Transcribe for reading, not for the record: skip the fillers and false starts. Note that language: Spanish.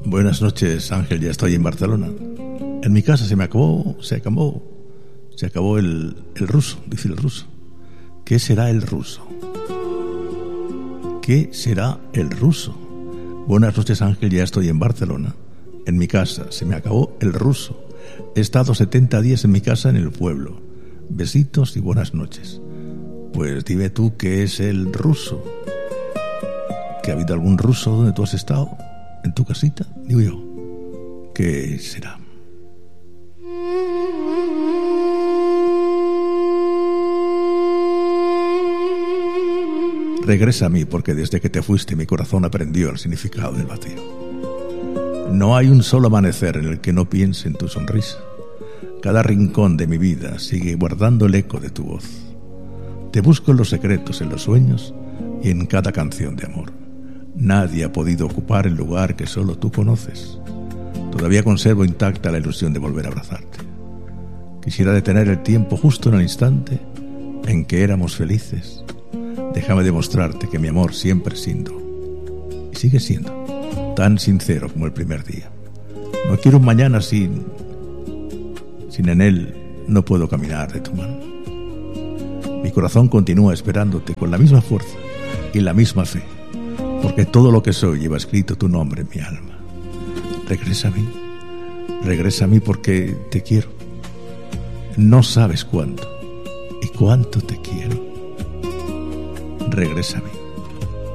Buenas noches, Ángel, ya estoy en Barcelona. En mi casa se acabó el ruso, dice el ruso. ¿Qué será el ruso? ¿Qué será el ruso? Buenas noches, Ángel, ya estoy en Barcelona. En mi casa se me acabó el ruso. He estado 70 días en mi casa en el pueblo. Besitos y buenas noches. Pues dime tú, ¿qué es el ruso? ¿Que ha habido algún ruso donde tú has estado? ¿En tu casita? Digo yo. ¿Qué será? Regresa a mí, porque desde que te fuiste mi corazón aprendió el significado del vacío. No hay un solo amanecer en el que no piense en tu sonrisa. Cada rincón de mi vida sigue guardando el eco de tu voz. Te busco en los secretos, en los sueños y en cada canción de amor. Nadie ha podido ocupar el lugar que solo tú conoces. Todavía conservo intacta la ilusión de volver a abrazarte. Quisiera detener el tiempo justo en el instante en que éramos felices. Déjame demostrarte que mi amor siempre ha sido, y sigue siendo, tan sincero como el primer día. No quiero un mañana sin en él no puedo caminar de tu mano. Mi corazón continúa esperándote con la misma fuerza y la misma fe, porque todo lo que soy lleva escrito tu nombre en mi alma. Regresa a mí porque te quiero. No sabes cuánto y cuánto te quiero. Regresa a mí.